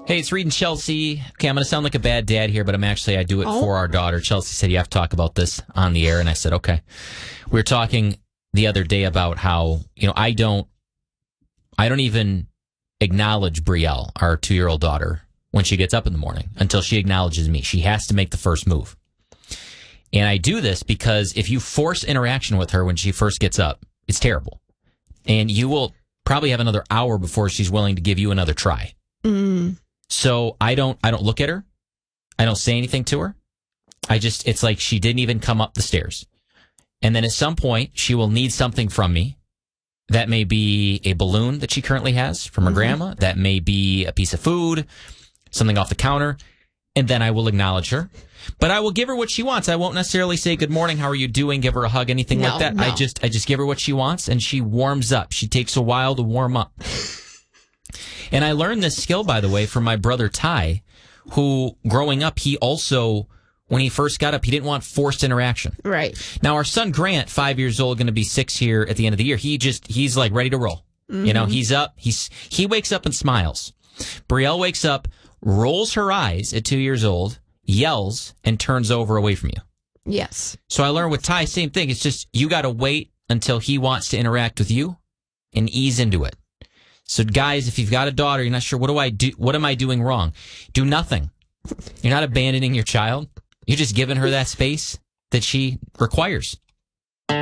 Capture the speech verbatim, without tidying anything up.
Hey, it's Reed and Chelsea. Okay, I'm going to sound like a bad dad here, but I'm actually, I do it oh. for our daughter. Chelsea said, you have to talk about this on the air. And I said, okay. We were talking the other day about how, you know, I don't, I don't even acknowledge Brielle, our two-year-old daughter, when she gets up in the morning until she acknowledges me. She has to make the first move. And I do this because if you force interaction with her when she first gets up, it's terrible. And you will probably have another hour before she's willing to give you another try. Mm. So I don't I don't look at her. I don't say anything to her. I just, it's like she didn't even come up the stairs. And then at some point, she will need something from me. That may be a balloon that she currently has from her mm-hmm. grandma. That may be a piece of food, something off the counter. And then I will acknowledge her. But I will give her what she wants. I won't necessarily say, good morning, how are you doing? Give her a hug, anything no, like that. No. I just I just give her what she wants, and she warms up. She takes a while to warm up. And I learned this skill, by the way, from my brother Ty, who, growing up, he also, when he first got up, he didn't want forced interaction. Right. Now, our son Grant, five years old, going to be six here at the end of the year, he just, he's like ready to roll. Mm-hmm. You know, he's up, he's he wakes up and smiles. Brielle wakes up, rolls her eyes at two years old, yells, and turns over away from you. Yes. So I learned with Ty, same thing. It's just, you got to wait until he wants to interact with you and ease into it. So guys, if you've got a daughter, you're not sure, what do I do? What am I doing wrong? Do nothing. You're not abandoning your child. You're just giving her that space that she requires.